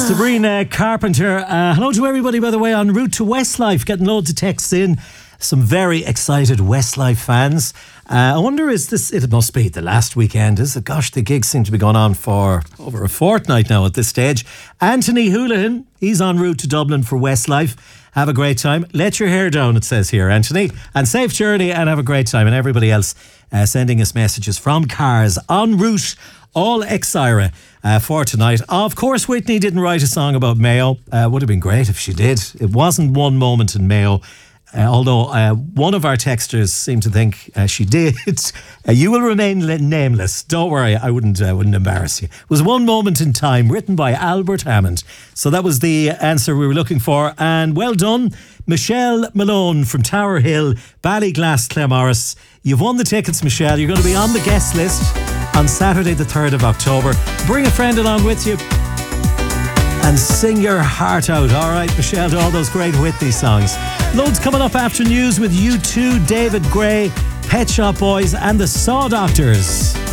Sabrina Carpenter. Hello to everybody, by the way, en route to Westlife. Getting loads of texts in. Some very excited Westlife fans. I wonder, is this, it must be the last weekend, is it? Gosh, the gigs seem to be going on for over a fortnight now at this stage. Anthony Houlihan, he's en route to Dublin for Westlife. Have a great time. Let your hair down, it says here, Anthony. And safe journey and have a great time. And everybody else sending us messages from cars en route, all ex-Ira for tonight. Of course, Whitney didn't write a song about Mayo. Would have been great if she did. It wasn't one moment in Mayo. Although one of our texters seemed to think she did. You will remain nameless. Don't worry, I wouldn't embarrass you. It was one moment in time, written by Albert Hammond. So that was the answer we were looking for. And well done, Michelle Malone from Tower Hill, Ballyglass, Claremorris. You've won the tickets, Michelle. You're going to be on the guest list on Saturday the 3rd of October. Bring a friend along with you and sing your heart out. All right, Michelle, to all those great Whitney songs. Loads coming up after news with U2, David Gray, Pet Shop Boys and the Saw Doctors.